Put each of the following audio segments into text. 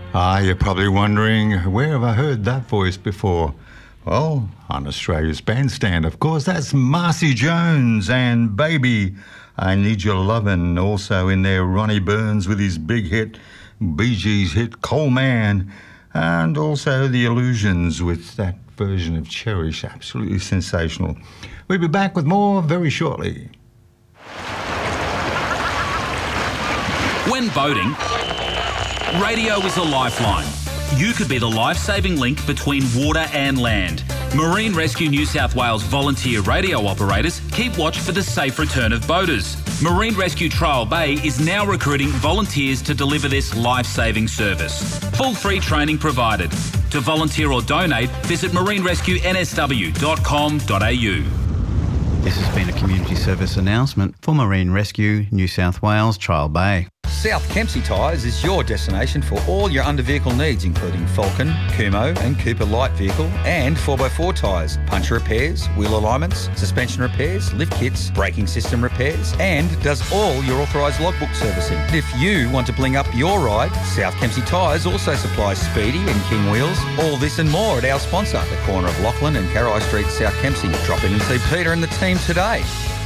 You're probably wondering, where have I heard that voice before? Well, on Australia's Bandstand, of course. That's Marcy Jones and Baby, I Need Your Lovin'. Also in there, Ronnie Burns with his big hit, Bee Gees hit Coal Man. And also the Illusions with that version of Cherish. Absolutely sensational. We'll be back with more very shortly. When boating, radio is a lifeline. You could be the life-saving link between water and land. Marine Rescue New South Wales volunteer radio operators keep watch for the safe return of boaters. Marine Rescue Trial Bay is now recruiting volunteers to deliver this life-saving service. Full free training provided. To volunteer or donate, visit marinerescuensw.com.au. This has been a community service announcement for Marine Rescue New South Wales Trial Bay. South Kempsey Tyres is your destination for all your under-vehicle needs, including Falcon, Kumo and Cooper light vehicle and 4x4 tyres, puncture repairs, wheel alignments, suspension repairs, lift kits, braking system repairs, and does all your authorised logbook servicing. If you want to bling up your ride, South Kempsey Tyres also supplies Speedy and King wheels. All this and more at our sponsor, the corner of Lachlan and Carai Street, South Kempsey. Drop in and see Peter and the team today.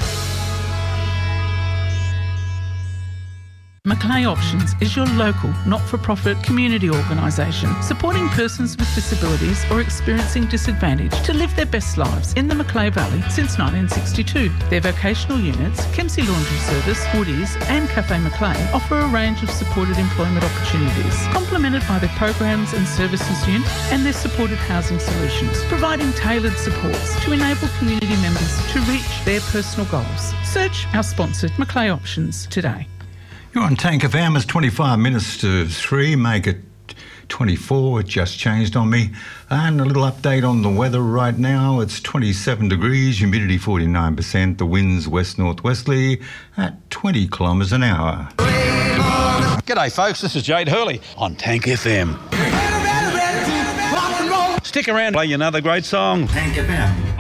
Macleay Options is your local, not-for-profit community organisation supporting persons with disabilities or experiencing disadvantage to live their best lives in the Macleay Valley since 1962. Their vocational units, Kempsey Laundry Service, Woodies and Cafe Macleay offer a range of supported employment opportunities, complemented by their programs and services unit and their supported housing solutions, providing tailored supports to enable community members to reach their personal goals. Search our sponsored Macleay Options today. You're on Tank FM. It's 25 minutes to 3. Make it 24. It just changed on me. And a little update on the weather right now. It's 27 degrees, humidity 49%. The wind's west-northwesterly at 20 kilometres an hour. G'day, folks. This is Jade Hurley on Tank FM. Stick around, play you another great song. Tank FM.